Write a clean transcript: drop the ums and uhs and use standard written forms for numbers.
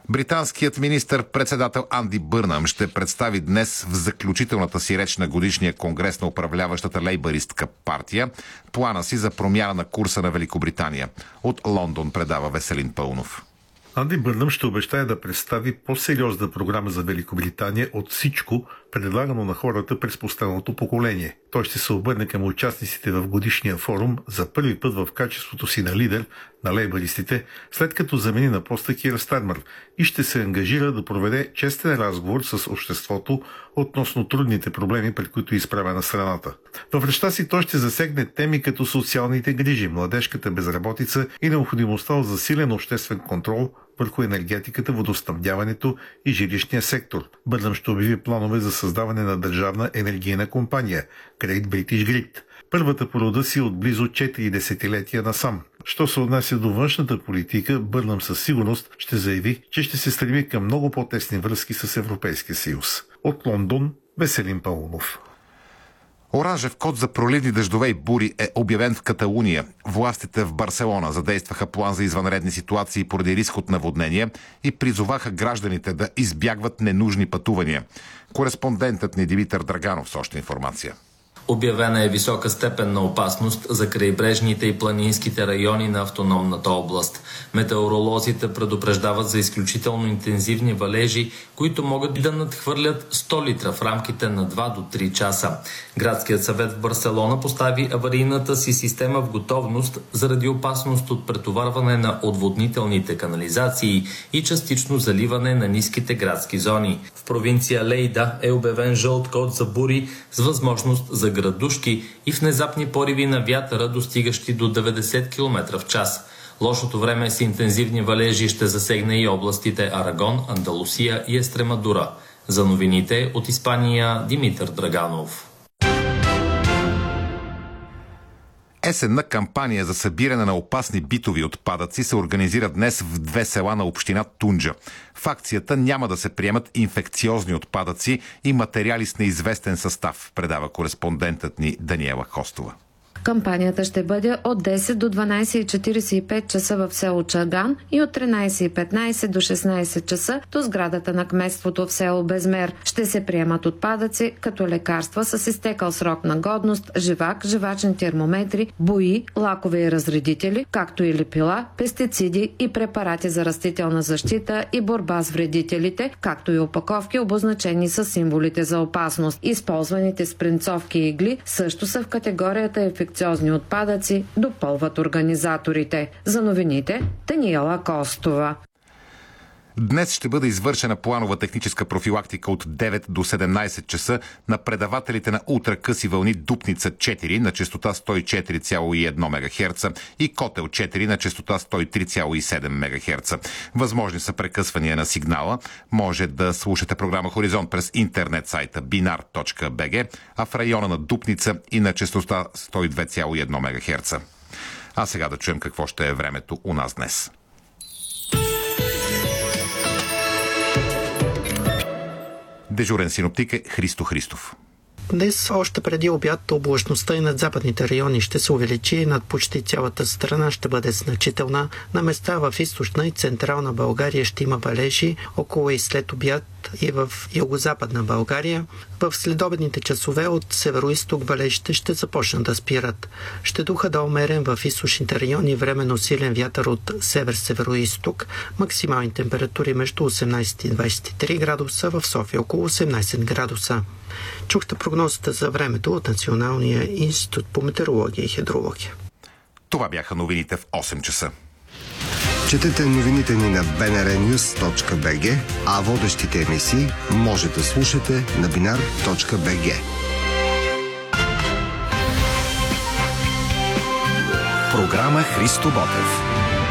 Британският министър-председател Анди Бърнам ще представи днес в заключителната си реч на годишния конгрес на управляващата лейбъристка партия плана си за промяна на курса на Великобритания. От Лондон предава Веселин Пълнов. Анди Бърнам ще обещае да представи по-сериозна програма за Великобритания от всичко, предлагано на хората през останалото поколение. Той ще се обърне към участниците в годишния форум за първи път в качеството си на лидер на лейбъристите, след като замени на поста Кир Стармър и ще се ангажира да проведе честен разговор с обществото относно трудните проблеми, пред които е изправена страната. В речта си той ще засегне теми като социалните грижи, младежката безработица и необходимостта от засилен обществен контрол върху енергетиката, водоснабдяването и жилищния сектор. Бърнам ще обяви планове за създаване на държавна енергийна компания Great British Grid. Първата по рода си от близо 4 десетилетия насам. Що се отнася до външната политика, Бърнам със сигурност ще заяви, че ще се стреми към много по-тесни връзки с Европейския съюз. От Лондон, Веселин Пълнов. Оранжев код за проливни дъждове и бури е обявен в Каталуния. Властите в Барселона задействаха план за извънредни ситуации поради риск от наводнения и призоваха гражданите да избягват ненужни пътувания. Кореспондентът ни Димитър Драганов с още информация. Обявена е висока степен на опасност за крайбрежните и планинските райони на автономната област. Метеоролозите предупреждават за изключително интензивни валежи, които могат да надхвърлят 100 литра в рамките на 2 до 3 часа. Градският съвет в Барселона постави аварийната си система в готовност заради опасност от претоварване на отводнителните канализации и частично заливане на ниските градски зони. В провинция Лейда е обявен жълт код за бури с възможност за градушки и внезапни пориви на вятъра, достигащи до 90 км в час. Лошото време с интензивни валежи ще засегне и областите Арагон, Андалусия и Естремадура. За новините от Испания Димитър Драганов. Есенна кампания за събиране на опасни битови отпадъци се организира днес в 2 села на община Тунджа. В акцията няма да се приемат инфекциозни отпадъци и материали с неизвестен състав, предава кореспондентът ни Даниела Хостова. Кампанията ще бъде от 10 до 12:45 часа в село Чаган и от 13:15 до 16 часа до сградата на кметството в село Безмер. Ще се приемат отпадъци като лекарства с изтекал срок на годност, живак, живачни термометри, бои, лакове и разредители, както и лепила, пестициди и препарати за растителна защита и борба с вредителите, както и опаковки, обозначени с символите за опасност. Използваните спринцовки и игли също са в категорията инфекциозни отпадъци, допълват организаторите. За новините Даниела Костова. Днес ще бъде извършена планова техническа профилактика от 9 до 17 часа на предавателите на ултракъси вълни Дупница 4 на честота 104,1 МГц и Котел 4 на честота 103,7 МГц. Възможни са прекъсвания на сигнала. Може да слушате програма Хоризонт през интернет сайта binar.bg, а в района на Дупница и на честота 102,1 МГц. А сега да чуем какво ще е времето у нас днес. Дежурен синоптик е Христо Христов. Днес, още преди обяд, облачността и над западните райони ще се увеличи, над почти цялата страна ще бъде значителна. На места в източна и централна България ще има валежи, около и след обяд и в югозападна България. В следобедните часове от североизток валежите ще започнат да спират. Ще духа да умерен в източните райони, временно силен вятър от север-североизток. Максимални температури между 18 и 23 градуса, в София около 18 градуса. Чухте прогнозата за времето от Националния институт по метеорология и хидрология. Това бяха новините в 8 часа. Четете новините ни на bnrnews.bg, а водещите емисии може да слушате на binar.bg. Програма Христо Ботев.